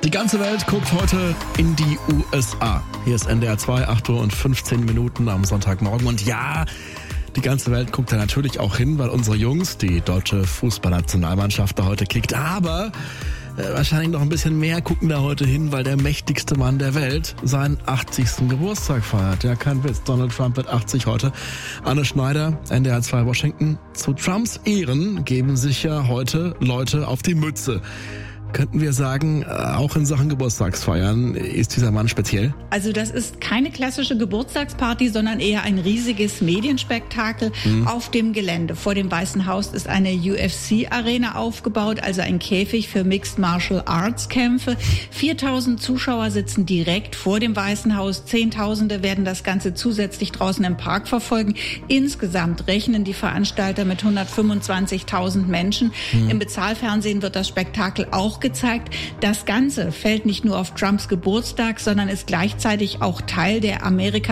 Die ganze Welt guckt heute in die USA. Hier ist NDR 2, 8 Uhr und 15 Minuten am Sonntagmorgen. Und ja, die ganze Welt guckt da natürlich auch hin, weil unsere Jungs, die deutsche Fußballnationalmannschaft, da heute kickt. Aber wahrscheinlich noch ein bisschen mehr gucken da heute hin, weil der mächtigste Mann der Welt seinen 80. Geburtstag feiert. Ja, kein Witz, Donald Trump wird 80 heute. Anne Schneider, NDR 2 Washington. Zu Trumps Ehren geben sich ja heute Leute auf die Mütze. Könnten wir sagen, auch in Sachen Geburtstagsfeiern ist dieser Mann speziell? Also das ist keine klassische Geburtstagsparty, sondern eher ein riesiges Medienspektakel auf dem Gelände. Vor dem Weißen Haus ist eine UFC-Arena aufgebaut, also ein Käfig für Mixed Martial Arts Kämpfe. 4000 Zuschauer sitzen direkt vor dem Weißen Haus. Zehntausende werden das Ganze zusätzlich draußen im Park verfolgen. Insgesamt rechnen die Veranstalter mit 125.000 Menschen. Im Bezahlfernsehen wird das Spektakel auch gezeigt. Das Ganze fällt nicht nur auf Trumps Geburtstag, sondern ist gleichzeitig auch Teil der Amerika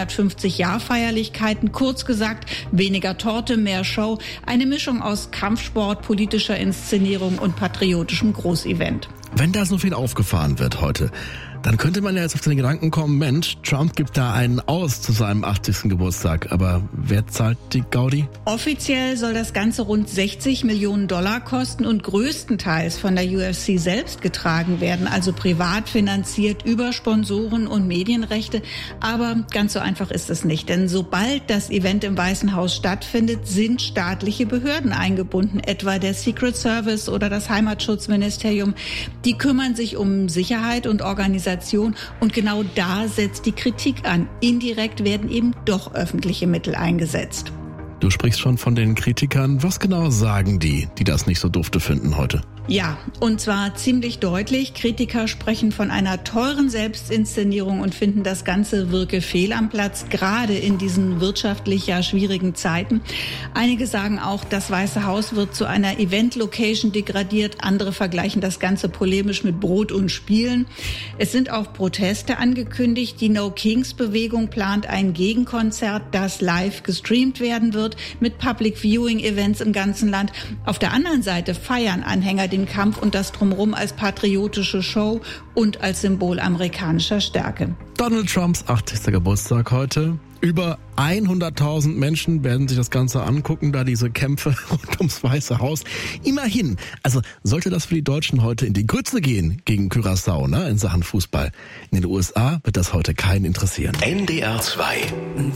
250-Jahr-Feierlichkeiten. Kurz gesagt, weniger Torte, mehr Show. Eine Mischung aus Kampfsport, politischer Inszenierung und patriotischem Großevent. Wenn da so viel aufgefahren wird heute, dann könnte man ja jetzt auf den Gedanken kommen, Mensch, Trump gibt da einen aus zu seinem 80. Geburtstag. Aber wer zahlt die Gaudi? Offiziell soll das Ganze rund $60 Millionen kosten und größtenteils von der UFC selbst getragen werden, also privat finanziert über Sponsoren und Medienrechte. Aber ganz so einfach ist es nicht, denn sobald das Event im Weißen Haus stattfindet, sind staatliche Behörden eingebunden, etwa der Secret Service oder das Heimatschutzministerium. Die kümmern sich um Sicherheit und Organisation. Und genau da setzt die Kritik an. Indirekt werden eben doch öffentliche Mittel eingesetzt. Du sprichst schon von den Kritikern. Was genau sagen die das nicht so dufte finden heute? Ja, und zwar ziemlich deutlich. Kritiker sprechen von einer teuren Selbstinszenierung und finden, das Ganze wirke fehl am Platz, gerade in diesen wirtschaftlich ja schwierigen Zeiten. Einige sagen auch, das Weiße Haus wird zu einer Event-Location degradiert. Andere vergleichen das Ganze polemisch mit Brot und Spielen. Es sind auch Proteste angekündigt. Die No-Kings-Bewegung plant ein Gegenkonzert, das live gestreamt werden wird, mit Public-Viewing-Events im ganzen Land. Auf der anderen Seite feiern Anhänger den Kampf und das Drumherum als patriotische Show und als Symbol amerikanischer Stärke. Donald Trumps 80. Geburtstag heute. Über 100.000 Menschen werden sich das Ganze angucken, da diese Kämpfe rund ums Weiße Haus. Immerhin, also sollte das für die Deutschen heute in die Grütze gehen gegen Curaçao, in Sachen Fußball. In den USA wird das heute keinen interessieren. NDR 2